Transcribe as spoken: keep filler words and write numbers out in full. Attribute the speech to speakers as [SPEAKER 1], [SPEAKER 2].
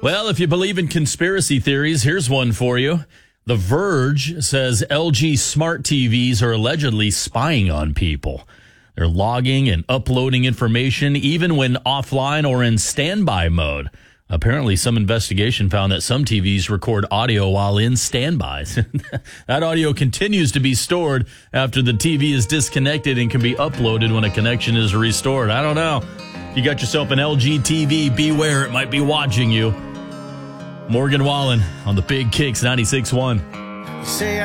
[SPEAKER 1] Well, if you believe in conspiracy theories, here's one for you. The Verge says L G smart T Vs are allegedly spying on people. They're logging and uploading information even when offline or in standby mode. Apparently, some investigation found that some T Vs record audio while in standbys. That audio continues to be stored after the T V is disconnected and can be uploaded when a connection is restored. I don't know. If you got yourself an L G T V, beware, it might be watching you. Morgan Wallen on the Big Kicks ninety-six point one.